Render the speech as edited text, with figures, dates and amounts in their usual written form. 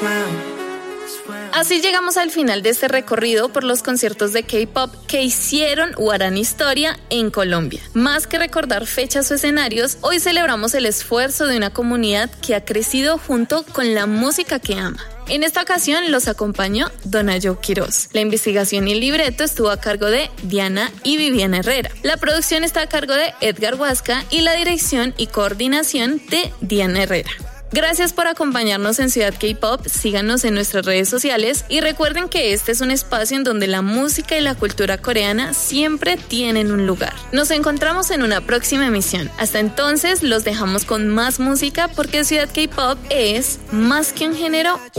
Así llegamos al final de este recorrido por los conciertos de K-pop que hicieron o harán historia en Colombia. Más que recordar fechas o escenarios, hoy celebramos el esfuerzo de una comunidad que ha crecido junto con la música que ama. En esta ocasión los acompañó Donayo Quiroz. La investigación y el libreto estuvo a cargo de Diana y Viviana Herrera. La producción está a cargo de Edgar Huasca y la dirección y coordinación de Diana Herrera. Gracias por acompañarnos en Ciudad K-Pop, síganos en nuestras redes sociales y recuerden que este es un espacio en donde la música y la cultura coreana siempre tienen un lugar. Nos encontramos en una próxima emisión. Hasta entonces los dejamos con más música porque Ciudad K-Pop es más que un género,